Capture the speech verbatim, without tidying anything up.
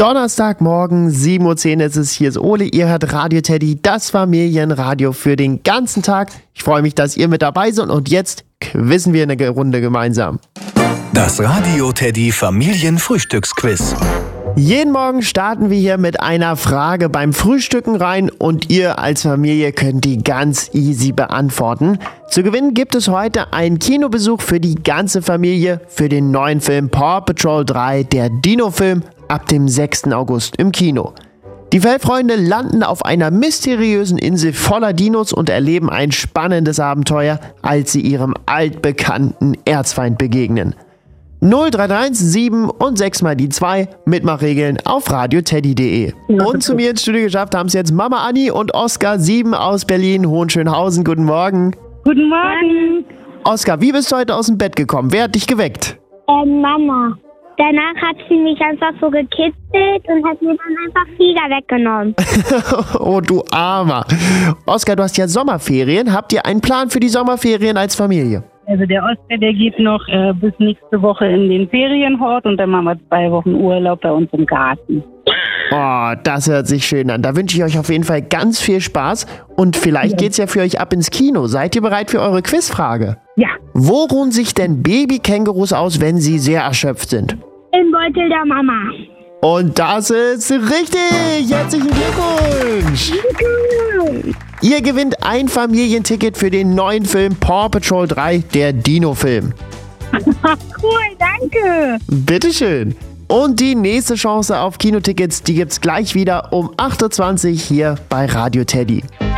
Donnerstagmorgen, sieben Uhr zehn ist es. Hier ist Ole, ihr hört Radio Teddy, das Familienradio für den ganzen Tag. Ich freue mich, dass ihr mit dabei seid und jetzt quizzen wir eine Runde gemeinsam. Das Radio Teddy Familienfrühstücksquiz. Jeden Morgen starten wir hier mit einer Frage beim Frühstücken rein und ihr als Familie könnt die ganz easy beantworten. Zu gewinnen gibt es heute einen Kinobesuch für die ganze Familie für den neuen Film Paw Patrol drei, der Dino-Film, ab dem sechsten August im Kino. Die Fellfreunde landen auf einer mysteriösen Insel voller Dinos und erleben ein spannendes Abenteuer, als sie ihrem altbekannten Erzfeind begegnen. null drei drei eins sieben und sechs mal die zwei, Mitmachregeln auf radioteddy punkt de. Und zu mir ins Studio geschafft haben es jetzt Mama Anni und Oskar sieben aus Berlin, Hohenschönhausen. Guten Morgen. Guten Morgen. Oskar, wie bist du heute aus dem Bett gekommen? Wer hat dich geweckt? Ähm, Mama. Danach hat sie mich einfach so gekitzelt und hat mir dann einfach Flieger weggenommen. Oh, du Armer. Oskar, du hast ja Sommerferien. Habt ihr einen Plan für die Sommerferien als Familie? Also der Oskar, der geht noch äh, bis nächste Woche in den Ferienhort und dann machen wir zwei Wochen Urlaub bei uns im Garten. Oh, das hört sich schön an. Da wünsche ich euch auf jeden Fall ganz viel Spaß und vielleicht geht's ja für euch ab ins Kino. Seid ihr bereit für eure Quizfrage? Ja. Wo ruhen sich denn Babykängurus aus, wenn sie sehr erschöpft sind? Im Beutel der Mama. Und das ist richtig! Herzlichen Glückwunsch! Ihr gewinnt ein Familienticket für den neuen Film Paw Patrol drei, der Dino-Film. Cool, danke. Bitteschön. Und die nächste Chance auf Kinotickets, die gibt's gleich wieder um acht Uhr zwanzig hier bei Radio Teddy.